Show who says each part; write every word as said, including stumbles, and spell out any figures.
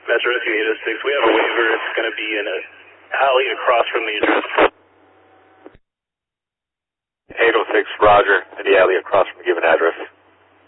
Speaker 1: Metro Rescue eight oh six, we have a waiver. It's going to be in an alley across from the address.
Speaker 2: eight oh six, Roger, in the alley across from the given address.